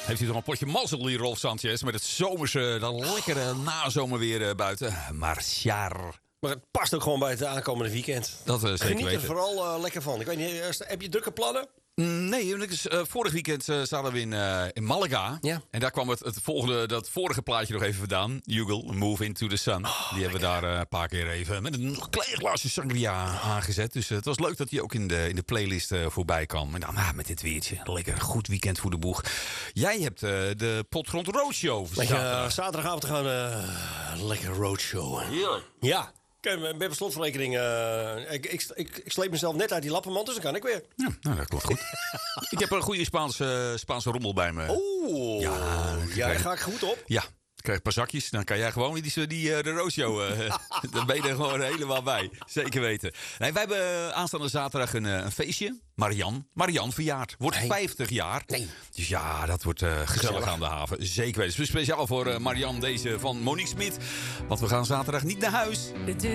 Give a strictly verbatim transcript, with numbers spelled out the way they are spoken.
Heeft hij toch een potje mazzel, die Rolf Sanchez. Met het zomerse, dat lekkere nazomerweer uh, buiten. Maar sjar. Maar het past ook gewoon bij het aankomende weekend. Dat uh, zeker Geniet er weten. vooral uh, lekker van. Ik weet niet, uh, heb je drukke plannen? Nee, uh, vorig weekend uh, zaten we in, uh, in Malaga. Ja. En daar kwam het, het volgende, dat vorige plaatje nog even vandaan. Jugal, Move Into The Sun. Oh, die hebben we daar uh, een paar keer even met een klein glaasje sangria aangezet. Dus uh, het was leuk dat die ook in de, in de playlist uh, voorbij kwam. En dan ah, met dit weertje. Lekker goed weekend voor de boeg. Jij hebt uh, de Potgrond Roadshow. Lekker, uh, zaterdagavond gaan we uh, lekker roadshow. Heerlijk. Ja. Met mijn slotverrekening, uh, ik, ik, ik, ik sleep mezelf net uit die lappenmand, dus dan kan ik weer. Ja, nou, dat klopt goed. Ik heb een goede Spaanse, Spaanse rommel bij me. Oeh, ja, ja, daar ga ik goed op. Ja, ik krijg een paar zakjes. Dan kan jij gewoon die, die, uh, de roadshow. Uh, dan ben je er gewoon helemaal bij. Zeker weten. Nee, wij hebben aanstaande zaterdag een, een feestje. Marian. Marian verjaart. Wordt nee. vijftig jaar. Nee. Dus ja, dat wordt uh, gezellig, gezellig aan de haven. Zeker weten. Speciaal voor uh, Marian deze van Monique Smit. Want we gaan zaterdag niet naar huis.